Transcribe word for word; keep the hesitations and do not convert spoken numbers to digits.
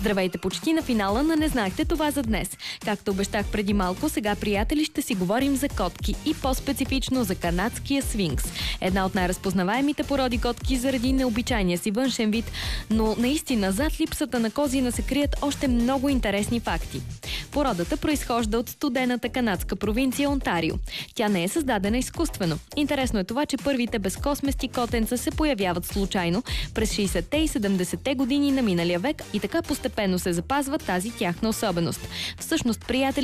Здравейте почти на финала на Не знаехте това за днес. Както обещах преди малко, сега, приятели, ще си говорим за котки и по-специфично за канадския сфинкс. Една от най-разпознаваемите породи котки заради необичайния си външен вид, но наистина зад липсата на козина се крият още много интересни факти. Породата произхожда от студената канадска провинция Онтарио. Тя не е създадена изкуствено. Интересно е това, че първите безкосмести котенца се появяват случайно през шейсетте и седемдесетте години на миналия век и така постепенно се запазва тази тяхна особеност. Всъщност, приятели,